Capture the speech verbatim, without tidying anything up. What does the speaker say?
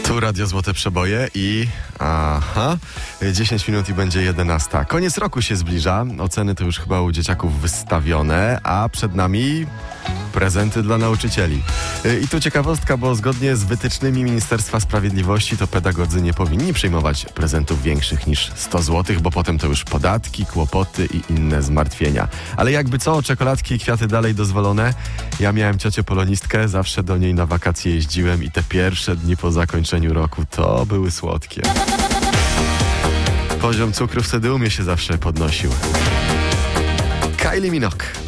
Tu Radio Złote Przeboje i... Aha, dziesięć minut i będzie jedenasta. Koniec roku się zbliża, oceny to już chyba u dzieciaków wystawione, a przed nami prezenty dla nauczycieli. I tu ciekawostka, bo zgodnie z wytycznymi Ministerstwa Sprawiedliwości to pedagodzy nie powinni przyjmować prezentów większych niż sto złotych, bo potem to już podatki, kłopoty i inne zmartwienia. Ale jakby co, czekoladki i kwiaty dalej dozwolone. Ja miałem ciocię polonistkę, zawsze do niej na wakacje jeździłem i te pierwsze dni po zakończeniu roku to były słodkie. Poziom cukru wtedy u mnie się zawsze podnosił. Kylie Minogue.